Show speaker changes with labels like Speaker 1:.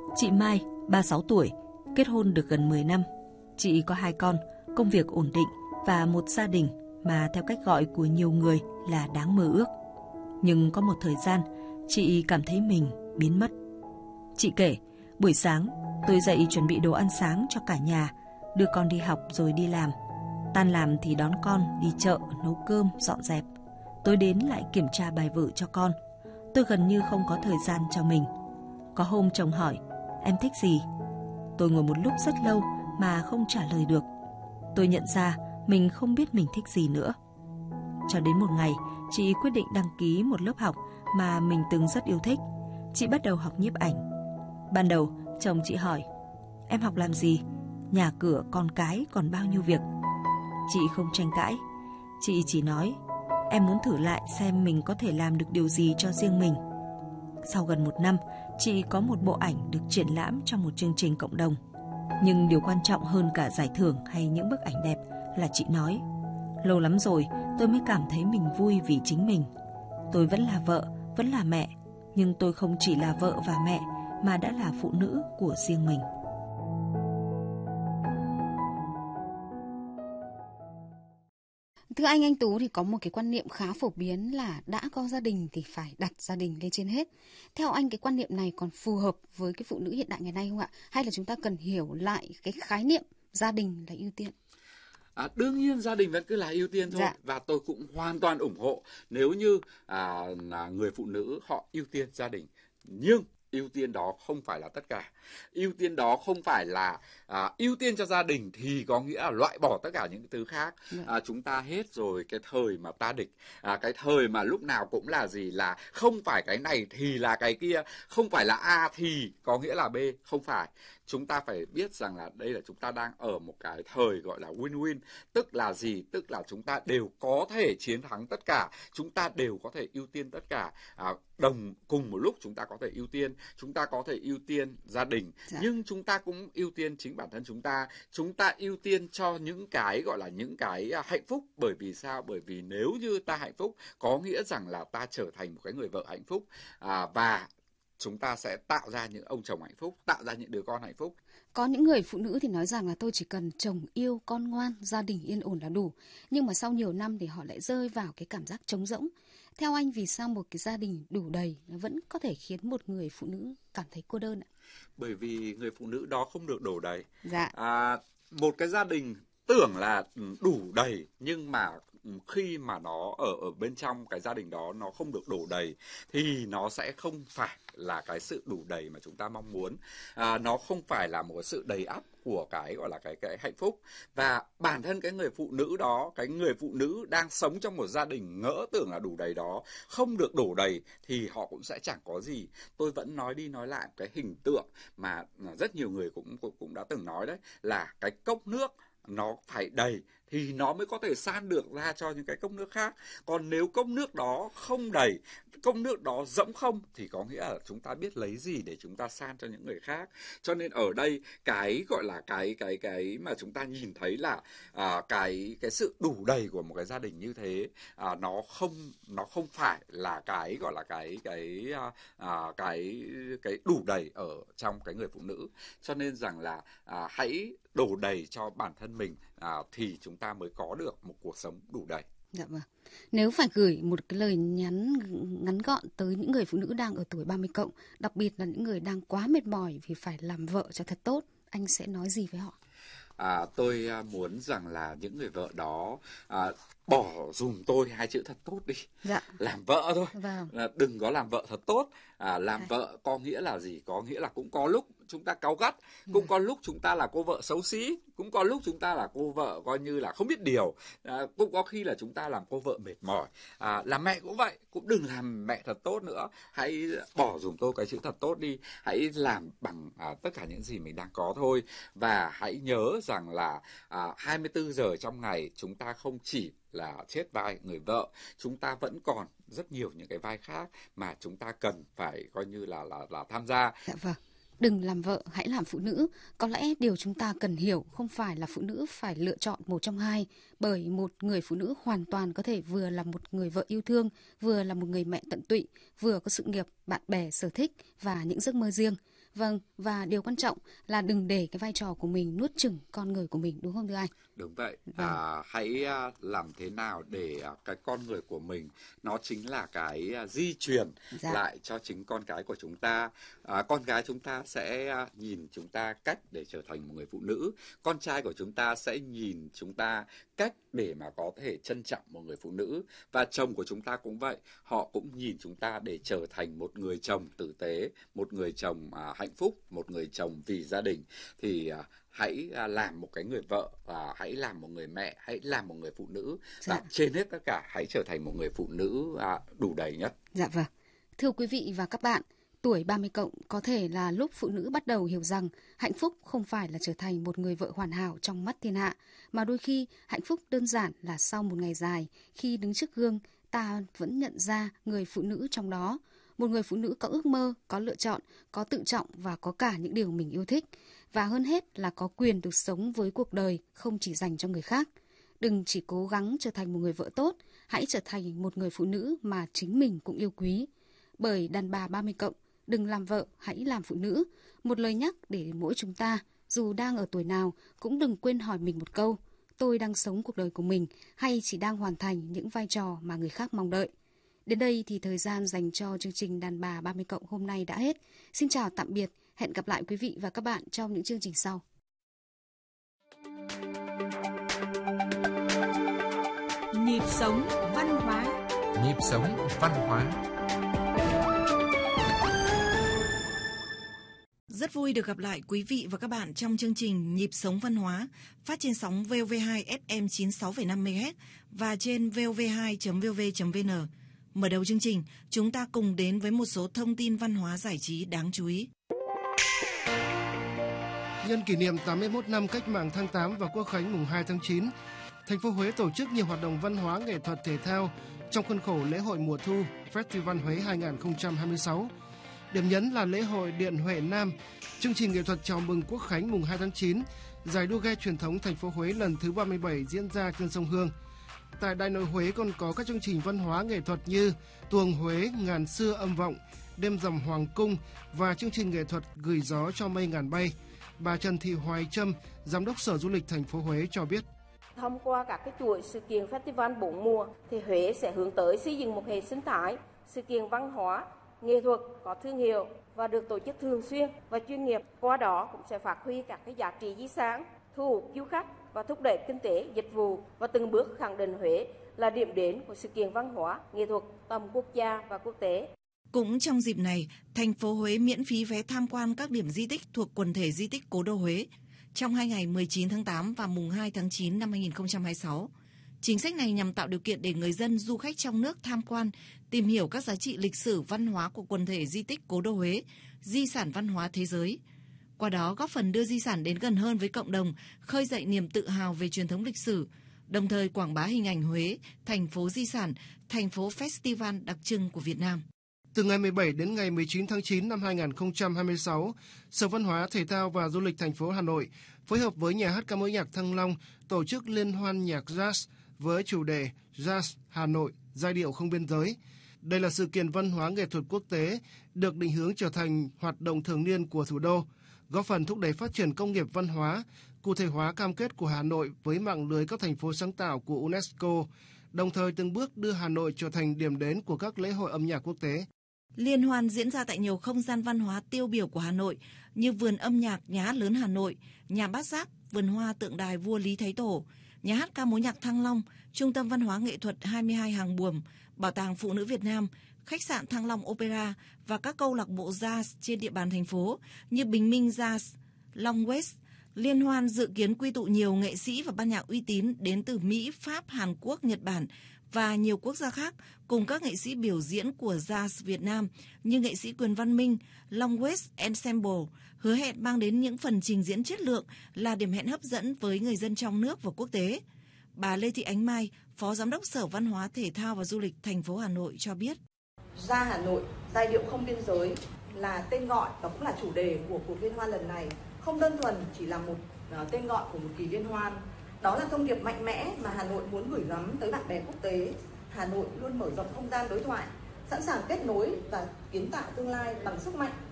Speaker 1: Chị Mai, 36 tuổi, kết hôn được gần 10 năm. Chị có 2 con, công việc ổn định và một gia đình mà theo cách gọi của nhiều người là đáng mơ ước. Nhưng có một thời gian, chị cảm thấy mình biến mất. Chị kể, buổi sáng tôi dậy chuẩn bị đồ ăn sáng cho cả nhà, đưa con đi học rồi đi làm. Tan làm thì đón con đi chợ, nấu cơm, dọn dẹp. Tối đến lại kiểm tra bài vở cho con. Tôi gần như không có thời gian cho mình. Có hôm chồng hỏi, em thích gì? Tôi ngồi một lúc rất lâu mà không trả lời được. Tôi nhận ra mình không biết mình thích gì nữa. Cho đến một ngày, chị quyết định đăng ký một lớp học mà mình từng rất yêu thích. Chị bắt đầu học nhiếp ảnh. Ban đầu, chồng chị hỏi, em học làm gì? Nhà cửa, con cái, còn bao nhiêu việc. Chị không tranh cãi. Chị chỉ nói, em muốn thử lại xem mình có thể làm được điều gì cho riêng mình. Sau gần 1 năm, chị có một bộ ảnh được triển lãm trong một chương trình cộng đồng. Nhưng điều quan trọng hơn cả giải thưởng hay những bức ảnh đẹp là chị nói, lâu lắm rồi tôi mới cảm thấy mình vui vì chính mình. Tôi vẫn là vợ, vẫn là mẹ, nhưng tôi không chỉ là vợ và mẹ mà đã là phụ nữ của riêng mình.
Speaker 2: Thưa anh Tú thì có một cái quan niệm khá phổ biến là đã có gia đình thì phải đặt gia đình lên trên hết. Theo anh, cái quan niệm này còn phù hợp với cái phụ nữ hiện đại ngày nay không ạ? Hay là chúng ta cần hiểu lại cái khái niệm gia đình là ưu tiên?
Speaker 3: Đương nhiên gia đình vẫn cứ là ưu tiên thôi. Và tôi cũng hoàn toàn ủng hộ nếu như là người phụ nữ họ ưu tiên gia đình. Nhưng ưu tiên đó không phải là tất cả. Ưu tiên đó không phải là ưu tiên cho gia đình thì có nghĩa là loại bỏ tất cả những thứ khác. Chúng ta hết rồi cái thời mà ta địch, cái thời mà lúc nào cũng là gì, là không phải cái này thì là cái kia, không phải là A thì có nghĩa là B. Không phải. Chúng ta phải biết rằng là đây là chúng ta đang ở một cái thời gọi là win-win. Tức là gì? Tức là chúng ta đều có thể chiến thắng tất cả. Chúng ta đều có thể ưu tiên tất cả. Cùng một lúc chúng ta có thể ưu tiên. Chúng ta có thể ưu tiên gia đình. Nhưng chúng ta cũng ưu tiên chính bản thân chúng ta. Chúng ta ưu tiên cho những cái gọi là những cái hạnh phúc. Bởi vì sao? Bởi vì nếu như ta hạnh phúc có nghĩa rằng là ta trở thành một cái người vợ hạnh phúc. Và chúng ta sẽ tạo ra những ông chồng hạnh phúc, tạo ra những đứa con hạnh phúc.
Speaker 2: Có những người phụ nữ thì nói rằng là tôi chỉ cần chồng yêu, con ngoan, gia đình yên ổn là đủ. Nhưng mà sau nhiều năm thì họ lại rơi vào cái cảm giác trống rỗng. Theo anh, vì sao một cái gia đình đủ đầy vẫn có thể khiến một người phụ nữ cảm thấy cô đơn ạ?
Speaker 3: Bởi vì người phụ nữ đó không được đủ đầy.
Speaker 2: Một
Speaker 3: cái gia đình tưởng là đủ đầy nhưng mà khi mà nó ở bên trong cái gia đình đó nó không được đủ đầy thì nó sẽ không phải là cái sự đủ đầy mà chúng ta mong muốn. Nó không phải là một sự đầy ắp của cái gọi là cái hạnh phúc. Và bản thân cái người phụ nữ đó, cái người phụ nữ đang sống trong một gia đình ngỡ tưởng là đủ đầy đó không được đủ đầy thì họ cũng sẽ chẳng có gì. Tôi vẫn nói đi nói lại cái hình tượng mà rất nhiều người cũng đã từng nói đấy, là cái cốc nước nó phải đầy thì nó mới có thể san được ra cho những cái cốc nước khác. Còn nếu cốc nước đó không đầy, cốc nước đó rỗng không thì có nghĩa là chúng ta biết lấy gì để chúng ta san cho những người khác. Cho nên ở đây cái gọi là cái mà chúng ta nhìn thấy là cái sự đủ đầy của một cái gia đình như thế, nó không phải là cái gọi là cái đủ đầy ở trong cái người phụ nữ. Cho nên rằng là hãy đủ đầy cho bản thân mình thì chúng ta mới có được một cuộc sống đủ đầy.
Speaker 2: Dạ vâng. Nếu phải gửi một cái lời nhắn ngắn gọn tới những người phụ nữ đang ở tuổi 30 cộng, đặc biệt là những người đang quá mệt mỏi vì phải làm vợ cho thật tốt, anh sẽ nói gì với họ?
Speaker 3: Tôi muốn rằng là những người vợ đó bỏ dùm tôi 2 chữ thật tốt đi. Làm vợ thôi. Đừng có làm vợ thật tốt. Làm vợ có nghĩa là gì? Có nghĩa là cũng có lúc chúng ta cáu gắt, cũng có lúc chúng ta là cô vợ xấu xí, cũng có lúc chúng ta là cô vợ coi như là không biết điều, cũng có khi là chúng ta làm cô vợ mệt mỏi. Làm mẹ cũng vậy, cũng đừng làm mẹ thật tốt nữa. Hãy bỏ dùm tôi cái chữ thật tốt đi. Hãy làm bằng tất cả những gì mình đang có thôi. Và hãy nhớ rằng là 24 giờ trong ngày chúng ta không chỉ là chết vai người vợ, chúng ta vẫn còn rất nhiều những cái vai khác mà chúng ta cần phải coi như là tham gia.
Speaker 2: Dạ vâng. Đừng làm vợ, hãy làm phụ nữ. Có lẽ điều chúng ta cần hiểu không phải là phụ nữ phải lựa chọn một trong hai, bởi một người phụ nữ hoàn toàn có thể vừa là một người vợ yêu thương, vừa là một người mẹ tận tụy, vừa có sự nghiệp, bạn bè, sở thích và những giấc mơ riêng. Vâng, và điều quan trọng là đừng để cái vai trò của mình nuốt chửng con người của mình, đúng không thưa anh?
Speaker 3: Đúng vậy.
Speaker 2: Vâng.
Speaker 3: Hãy làm thế nào để cái con người của mình nó chính là cái di truyền lại cho chính con cái của chúng ta. Con gái chúng ta sẽ nhìn chúng ta cách để trở thành một người phụ nữ. Con trai của chúng ta sẽ nhìn chúng ta cách để mà có thể trân trọng một người phụ nữ. Và chồng của chúng ta cũng vậy. Họ cũng nhìn chúng ta để trở thành một người chồng tử tế, một người chồng hạnh phúc, một người chồng vì gia đình. Thì hãy làm một cái người vợ, hãy làm một người mẹ, hãy làm một người phụ nữ. Và trên hết tất cả hãy trở thành một người phụ nữ đủ đầy nhất.
Speaker 2: Dạ vâng. Thưa quý vị và các bạn, tuổi 30 cộng có thể là lúc phụ nữ bắt đầu hiểu rằng hạnh phúc không phải là trở thành một người vợ hoàn hảo trong mắt thiên hạ, mà đôi khi hạnh phúc đơn giản là sau một ngày dài, khi đứng trước gương, ta vẫn nhận ra người phụ nữ trong đó. Một người phụ nữ có ước mơ, có lựa chọn, có tự trọng và có cả những điều mình yêu thích. Và hơn hết là có quyền được sống với cuộc đời không chỉ dành cho người khác. Đừng chỉ cố gắng trở thành một người vợ tốt, hãy trở thành một người phụ nữ mà chính mình cũng yêu quý. Bởi đàn bà 30 cộng, đừng làm vợ, hãy làm phụ nữ. Một lời nhắc để mỗi chúng ta, dù đang ở tuổi nào, cũng đừng quên hỏi mình một câu: tôi đang sống cuộc đời của mình hay chỉ đang hoàn thành những vai trò mà người khác mong đợi? Đến đây thì thời gian dành cho chương trình Đàn bà 30 cộng hôm nay đã hết. Xin chào tạm biệt, hẹn gặp lại quý vị và các bạn trong những chương trình sau.
Speaker 1: Nhịp sống văn hóa.
Speaker 4: Nhịp sống văn hóa.
Speaker 5: Rất vui được gặp lại quý vị và các bạn trong chương trình Nhịp sống văn hóa phát trên sóng VOV2 FM 96,5 MHz và trên vov2.vv.vn. Mở đầu chương trình, chúng ta cùng đến với một số thông tin văn hóa giải trí đáng chú ý.
Speaker 6: Nhân kỷ niệm 81 năm Cách mạng tháng 8 và Quốc khánh mùng 2 tháng 9, thành phố Huế tổ chức nhiều hoạt động văn hóa, nghệ thuật, thể thao trong khuôn khổ lễ hội mùa thu Festival Huế 2026. Điểm nhấn là lễ hội Điện Huệ Nam, chương trình nghệ thuật chào mừng Quốc khánh mùng 2 tháng 9, giải đua ghe truyền thống thành phố Huế lần thứ 37 diễn ra trên sông Hương. Tại Đại nội Huế còn có các chương trình văn hóa nghệ thuật như Tuồng Huế, Ngàn xưa âm vọng, Đêm rằm Hoàng cung và chương trình nghệ thuật Gửi gió cho mây ngàn bay. Bà Trần Thị Hoài Trâm, Giám đốc Sở Du lịch thành phố Huế cho biết.
Speaker 7: Thông qua các cái chuỗi sự kiện Festival 4 mùa thì Huế sẽ hướng tới xây dựng một hệ sinh thái sự kiện văn hóa, nghệ thuật có thương hiệu và được tổ chức thường xuyên và chuyên nghiệp. Qua đó cũng sẽ phát huy các cái giá trị di sản, thu hút du khách và thúc đẩy kinh tế, dịch vụ và từng bước khẳng định Huế là điểm đến của sự kiện văn hóa, nghệ thuật tầm quốc gia và quốc tế.
Speaker 5: Cũng trong dịp này, thành phố Huế miễn phí vé tham quan các điểm di tích thuộc quần thể di tích Cố đô Huế trong 2 ngày 19 tháng 8 và mùng 2 tháng 9 năm 2026. Chính sách này nhằm tạo điều kiện để người dân, du khách trong nước tham quan, tìm hiểu các giá trị lịch sử văn hóa của quần thể di tích Cố đô Huế, di sản văn hóa thế giới. Qua đó góp phần đưa di sản đến gần hơn với cộng đồng, khơi dậy niềm tự hào về truyền thống lịch sử, đồng thời quảng bá hình ảnh Huế, thành phố di sản, thành phố festival đặc trưng của Việt Nam.
Speaker 6: Từ ngày 17 đến ngày 19 tháng 9 năm 2026, Sở Văn hóa, Thể thao và Du lịch thành phố Hà Nội phối hợp với Nhà hát ca mối nhạc Thăng Long tổ chức liên hoan nhạc jazz với chủ đề Jazz Hà Nội, giai điệu không biên giới. Đây là sự kiện văn hóa nghệ thuật quốc tế được định hướng trở thành hoạt động thường niên của thủ đô, góp phần thúc đẩy phát triển công nghiệp văn hóa, cụ thể hóa cam kết của Hà Nội với mạng lưới các thành phố sáng tạo của UNESCO, đồng thời từng bước đưa Hà Nội trở thành điểm đến của các lễ hội âm nhạc quốc tế.
Speaker 5: Liên hoan diễn ra tại nhiều không gian văn hóa tiêu biểu của Hà Nội như Vườn âm nhạc Nhà hát lớn Hà Nội, Nhà Bát Giác, Vườn hoa tượng đài vua Lý Thái Tổ, Nhà hát ca mối nhạc Thăng Long, Trung tâm Văn hóa Nghệ thuật 22 Hàng Buồm, Bảo tàng Phụ nữ Việt Nam, Khách sạn Thăng Long Opera và các câu lạc bộ jazz trên địa bàn thành phố như Bình Minh Jazz, Long West. Liên hoan dự kiến quy tụ nhiều nghệ sĩ và ban nhạc uy tín đến từ Mỹ, Pháp, Hàn Quốc, Nhật Bản và nhiều quốc gia khác, cùng các nghệ sĩ biểu diễn của jazz Việt Nam như nghệ sĩ Quyền Văn Minh, Long West Ensemble, hứa hẹn mang đến những phần trình diễn chất lượng là điểm hẹn hấp dẫn với người dân trong nước và quốc tế. Bà Lê Thị Ánh Mai, Phó Giám đốc Sở Văn hóa, Thể thao và Du lịch thành phố Hà Nội cho biết.
Speaker 8: Ra Hà Nội, giai điệu không biên giới là tên gọi và cũng là chủ đề của cuộc liên hoan lần này. Không đơn thuần chỉ là một tên gọi của một kỳ liên hoan. Đó là thông điệp mạnh mẽ mà Hà Nội muốn gửi gắm tới bạn bè quốc tế. Hà Nội luôn mở rộng không gian đối thoại, sẵn sàng kết nối và kiến tạo tương lai bằng sức mạnh